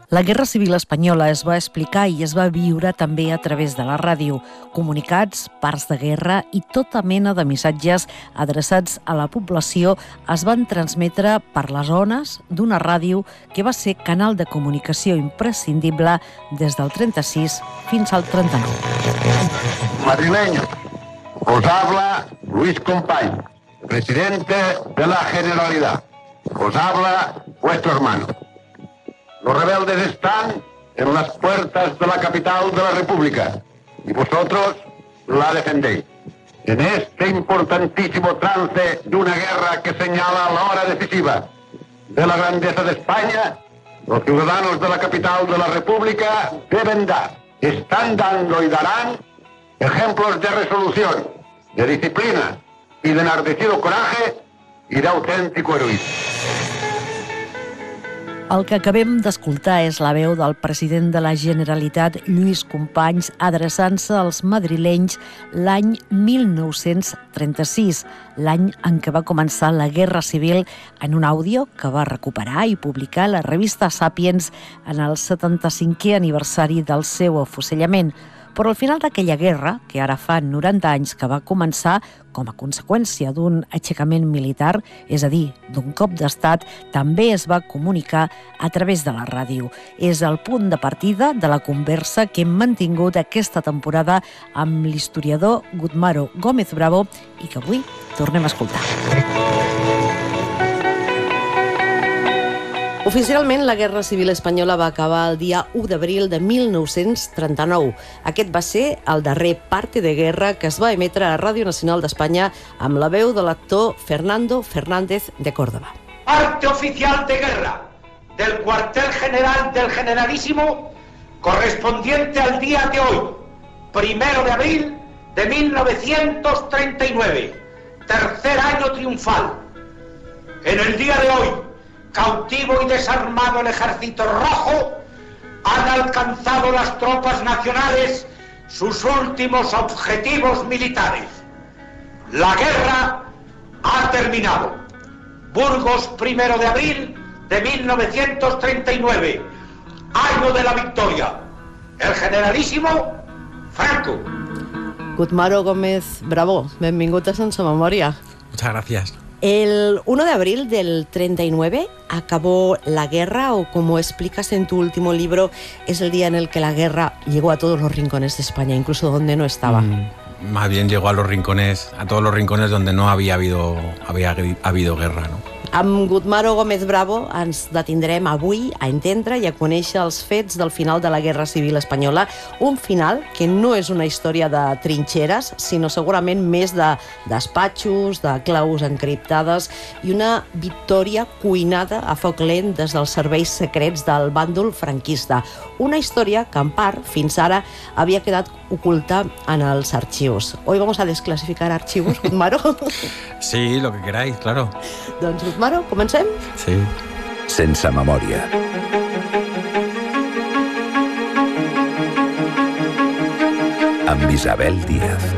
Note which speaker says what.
Speaker 1: La Guerra Civil Espanyola es va explicar i es va viure també a través de la ràdio, comunicats, parts de guerra i tota mena de missatges adreçats a la població es van transmetre per les ones d'una ràdio que va ser canal de comunicació imprescindible des del 36 fins al 39.
Speaker 2: Madrileños, os habla Luis Companys, presidente de la Generalidad. Os habla vuestro hermano. Los rebeldes están en las puertas de la capital de la República y vosotros la defendéis. En este importantísimo trance de una guerra que señala la hora decisiva de la grandeza de España, los ciudadanos de la capital de la República deben dar, están dando y darán ejemplos de resolución, de disciplina y de enardecido coraje y de auténtico heroísmo.
Speaker 1: El que acabem d'escoltar és la veu del president de la Generalitat, Lluís Companys, adreçant-se als madrilenys l'any 1936, l'any en què va començar la Guerra Civil, en un àudio que va recuperar i publicar la revista Sàpiens en el 75è aniversari del seu afusellament. Però al final d'aquella guerra, que ara fa 90 anys que va començar com a conseqüència d'un aixecament militar, és a dir, d'un cop d'estat, també es va comunicar a través de la ràdio. És el punt de partida de la conversa que hem mantingut aquesta temporada amb l'historiador Gutmaro Gómez Bravo i que avui tornem a escoltar.
Speaker 3: Oficialment, la Guerra Civil Espanyola va acabar el dia 1 d'abril de 1939. Aquest va ser el darrer parte de guerra que es va emetre a Ràdio Nacional d'Espanya amb la veu de l'actor Fernando Fernández de Córdoba.
Speaker 4: Parte oficial de guerra del cuartel general del Generalísimo correspondiente al día de hoy, 1 de abril de 1939, tercer año triunfal. En el día de hoy, cautivo y desarmado el Ejército Rojo, han alcanzado las tropas nacionales sus últimos objetivos militares. La guerra ha terminado. Burgos, 1 de abril de 1939, año de la victoria. El Generalísimo Franco.
Speaker 3: Gutmaro Gómez Bravo, benvingut a Sense Memòria.
Speaker 5: Muchas gracias.
Speaker 3: El 1 de abril del 39 acabó la guerra, o como explicas en tu último libro, es el día en el que la guerra llegó a todos los rincones de España, incluso donde no estaba.
Speaker 5: Más bien llegó a todos los rincones donde no había habido guerra, ¿no?
Speaker 3: Amb Gutmaro Gómez Bravo ens detindrem avui a entendre i a conèixer els fets del final de la Guerra Civil Espanyola, un final que no és una història de trinxeres, sinó segurament més de despatxos, de claus encriptades i una victòria cuinada a foc lent des dels serveis secrets del bàndol franquista. Una història que en part, fins ara, havia quedat oculta en els arxivos. Hoy vamos a desclasificar archivos, Gutmaro.
Speaker 5: Sí, lo que queráis, claro.
Speaker 3: Doncs, Gutmaro, comencem?
Speaker 5: Sí.
Speaker 6: Sense memòria. Amb Isabel Díaz.